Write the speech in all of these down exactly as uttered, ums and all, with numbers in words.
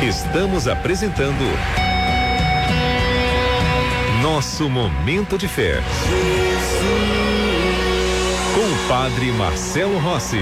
Estamos apresentando Nosso Momento de Fé. Com o Padre Marcelo Rossi.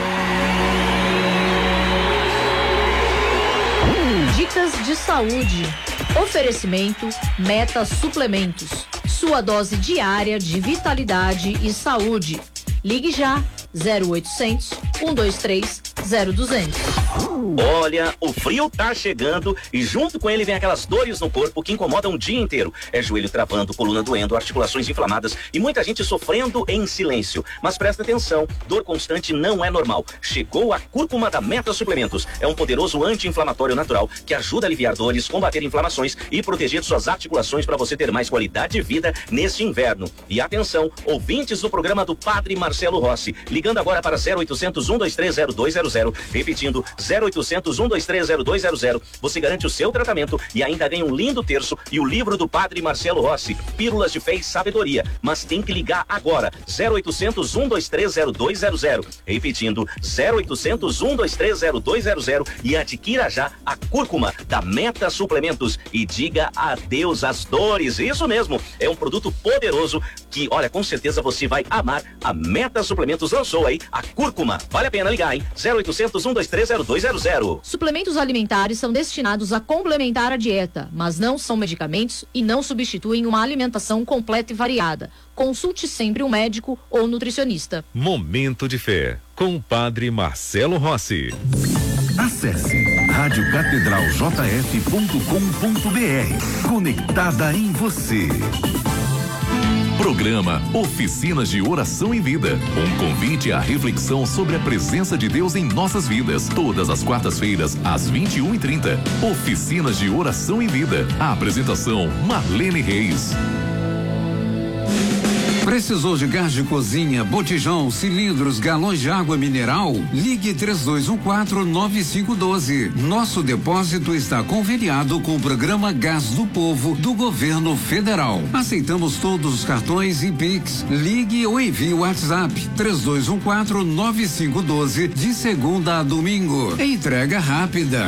Dicas de saúde. Oferecimento Meta Suplementos. Sua dose diária de vitalidade e saúde. Ligue já zero oitocentos, um dois três, zero duzentos. Olha, o frio tá chegando e junto com ele vem aquelas dores no corpo que incomodam o dia inteiro. É joelho travando, coluna doendo, articulações inflamadas e muita gente sofrendo em silêncio. Mas presta atenção, dor constante não é normal. Chegou a cúrcuma da Meta Suplementos. É um poderoso anti-inflamatório natural que ajuda a aliviar dores, combater inflamações e proteger suas articulações para você ter mais qualidade de vida neste inverno. E atenção, ouvintes do programa do Padre Marcelo Rossi, ligando agora para zero oitocentos, um dois três, zero dois zero zero, repetindo zero oitocentos, um dois três, zero dois zero zero. Você garante o seu tratamento e ainda ganha um lindo terço e o livro do Padre Marcelo Rossi, Pílulas de Fé e Sabedoria. Mas tem que ligar agora, zero oitocentos, um dois três, zero dois zero zero, repetindo zero oitocentos, um dois três, zero dois zero zero e adquira já a cúrcuma da Meta Suplementos e diga adeus às dores. Isso mesmo, é um produto poderoso que, olha, com certeza você vai amar. A Meta Suplementos lançou aí a cúrcuma. Vale a pena ligar, hein? zero oitocentos, um dois três, zero dois zero zero. Suplementos alimentares são destinados a complementar a dieta, mas não são medicamentos e não substituem uma alimentação completa e variada. Consulte sempre um médico ou nutricionista. Momento de Fé, com o Padre Marcelo Rossi. Acesse rádio catedral j f ponto com ponto b r. Conectada em você. Programa Oficinas de Oração e Vida. Um convite à reflexão sobre a presença de Deus em nossas vidas. Todas as quartas-feiras, às vinte e uma e trinta. Oficinas de Oração e Vida. A apresentação, Marlene Reis. Precisou de gás de cozinha, botijão, cilindros, galões de água mineral? Ligue três dois um quatro, nove cinco um dois. Nosso depósito está conveniado com o programa Gás do Povo do Governo Federal. Aceitamos todos os cartões e Pix. Ligue ou envie o WhatsApp três dois um quatro, nove cinco um dois de segunda a domingo. Entrega rápida.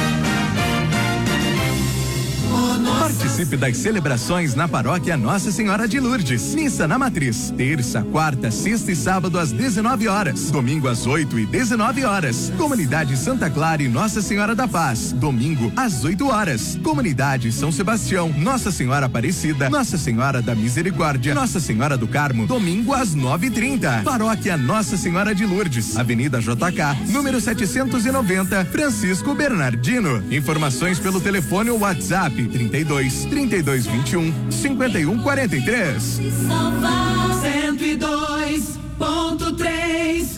Participe das celebrações na paróquia Nossa Senhora de Lourdes. Missa na Matriz, terça, quarta, sexta e sábado às dezenove horas. Domingo às oito e dezenove horas. Comunidade Santa Clara e Nossa Senhora da Paz, domingo às oito horas. Comunidade São Sebastião, Nossa Senhora Aparecida, Nossa Senhora da Misericórdia, Nossa Senhora do Carmo, domingo às nove e trinta. Paróquia Nossa Senhora de Lourdes, Avenida J K, número setecentos e noventa, Francisco Bernardino. Informações pelo telefone ou WhatsApp trinta e dois, trinta e dois, vinte e um, cinquenta e um, quarenta e três. cento e dois ponto três.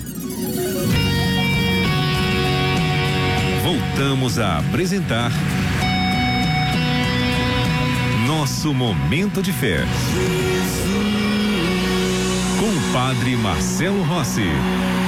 Voltamos a apresentar Nosso Momento de Fé. Com o Padre Marcelo Rossi.